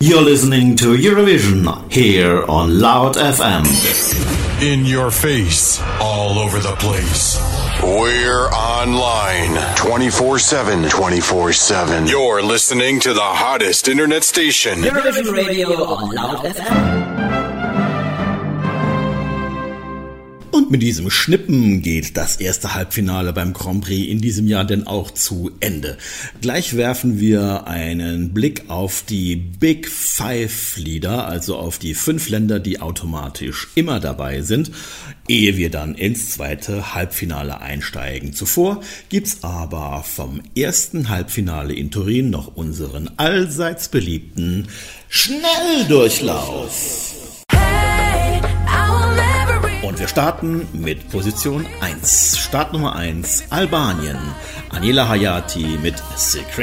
You're listening to Eurovision here on Loud FM. In your face, all over the place. We're online 24/7. 24/7. You're listening to the hottest internet station. Eurovision Radio on Loud FM. Und mit diesem Schnippen geht das erste Halbfinale beim Grand Prix in diesem Jahr denn auch zu Ende. Gleich werfen wir einen Blick auf die Big Five Lieder, also auf die 5 Länder, die automatisch immer dabei sind, ehe wir dann ins zweite Halbfinale einsteigen. Zuvor gibt's aber vom ersten Halbfinale in Turin noch unseren allseits beliebten Schnelldurchlauf. Und wir starten mit Position 1. Start Nummer 1, Albanien. Aniela Hayati mit Secret.